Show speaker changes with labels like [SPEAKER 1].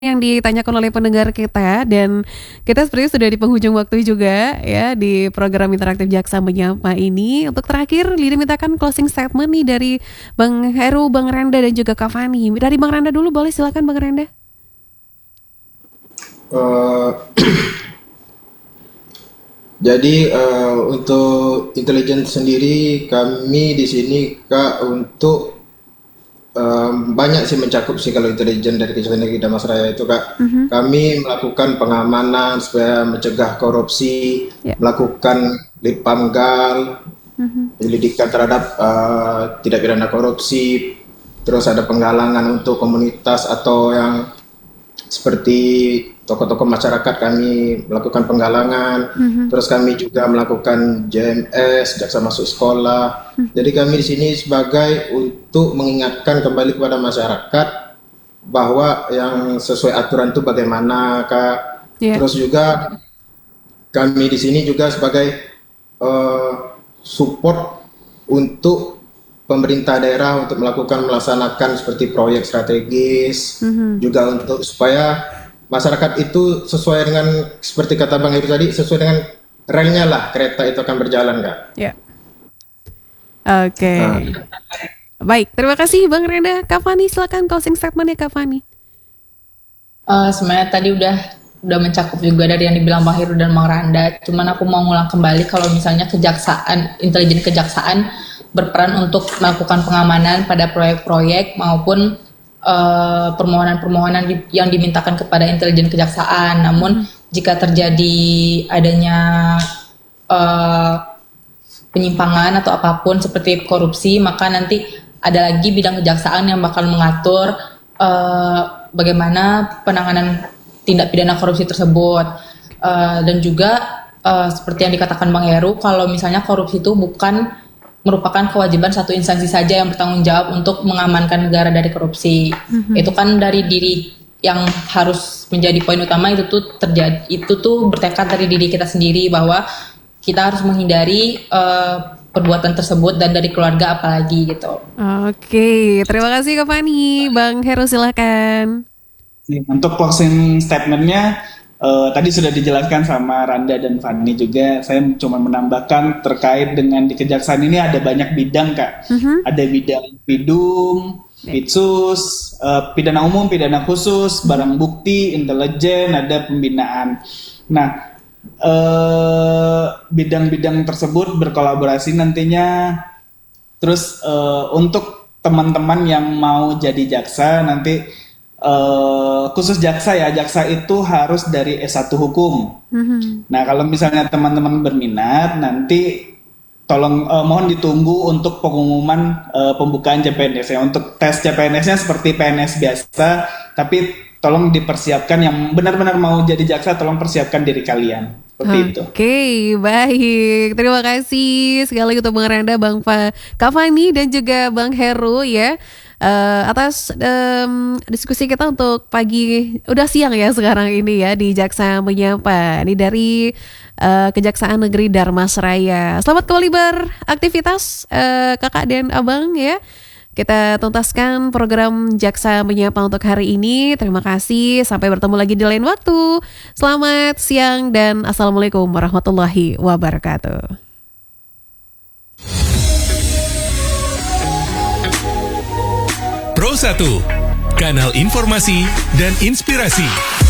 [SPEAKER 1] yang ditanyakan oleh pendengar kita, dan kita sebenarnya sudah di penghujung waktu juga ya di program interaktif Jaksa Menyapa ini. Untuk terakhir dimintakan closing statement nih dari Bang Heru, Bang Randa dan juga Kak Fani. Dari Bang Randa dulu boleh, silakan Bang Randa.
[SPEAKER 2] Jadi untuk intelijen sendiri kami di sini Kak untuk banyak sih mencakup sih kalau intelijen dari Kejaksaan Negeri Damasraya itu Kak. Kami melakukan pengamanan supaya mencegah korupsi,
[SPEAKER 1] Ya.
[SPEAKER 2] melakukan litpamgal, penyelidikan terhadap tidak pidana korupsi, terus ada penggalangan untuk komunitas atau yang seperti tokoh-tokoh masyarakat kami melakukan penggalangan, terus kami juga melakukan JMS, jaksa masuk sekolah. Jadi kami di sini sebagai untuk mengingatkan kembali kepada masyarakat bahwa yang sesuai aturan itu bagaimana Kak.
[SPEAKER 1] Ya.
[SPEAKER 2] Terus juga kami di sini juga sebagai support untuk pemerintah daerah untuk melaksanakan seperti proyek strategis, juga untuk supaya masyarakat itu sesuai dengan seperti kata Bang Heru tadi, sesuai dengan relnya lah kereta itu akan berjalan Kak.
[SPEAKER 1] Ya. Oke. Baik, terima kasih Bang Randa. Kak Fani, silakan closing statementnya Kak Fani.
[SPEAKER 3] Sebenarnya tadi udah mencakup juga dari yang dibilang Bang Heru dan Bang Randa. Cuman aku mau ngulang kembali kalau misalnya intelijen kejaksaan berperan untuk melakukan pengamanan pada proyek-proyek maupun permohonan-permohonan yang dimintakan kepada intelijen kejaksaan. Namun jika terjadi adanya penyimpangan atau apapun seperti korupsi, maka nanti ada lagi bidang kejaksaan yang bakal mengatur bagaimana penanganan tindak pidana korupsi tersebut. Dan juga seperti yang dikatakan Bang Heru, kalau misalnya korupsi itu bukan merupakan kewajiban satu instansi saja yang bertanggung jawab untuk mengamankan negara dari korupsi. Itu kan dari diri yang harus menjadi poin utama, itu tuh bertekad dari diri kita sendiri bahwa kita harus menghindari perbuatan tersebut, dan dari keluarga apalagi gitu.
[SPEAKER 1] Oke, terima kasih Kak Fani. Bang Heru silakan.
[SPEAKER 4] Untuk closing statementnya tadi sudah dijelaskan sama Randa dan Fani juga. Saya cuma menambahkan terkait dengan di kejaksaan ini ada banyak bidang Kak. Ada bidang pidum, pitsus, pidana umum, pidana khusus, barang bukti, intelijen, ada pembinaan. Nah, bidang-bidang tersebut berkolaborasi nantinya. Terus untuk teman-teman yang mau jadi jaksa nanti, khusus jaksa ya, jaksa itu harus dari S1 hukum. Nah, kalau misalnya teman-teman berminat, nanti tolong mohon ditunggu untuk pengumuman pembukaan CPNS ya. Untuk tes CPNS-nya seperti PNS biasa, tapi tolong dipersiapkan yang benar-benar mau jadi jaksa, tolong persiapkan diri kalian. Seperti itu.
[SPEAKER 1] Oke, baik. Terima kasih sekali untuk Bang Randa, Kak Fani dan juga Bang Heru ya. Atas diskusi kita untuk udah siang ya sekarang ini ya di Jaksa Menyapa. Ini dari Kejaksaan Negeri Damasraya. Selamat kembali beraktivitas kakak dan abang ya. Kita tuntaskan program Jaksa Menyapa untuk hari ini. Terima kasih, sampai bertemu lagi di lain waktu. Selamat siang dan Assalamualaikum warahmatullahi wabarakatuh.
[SPEAKER 5] Pro 1, kanal informasi dan inspirasi.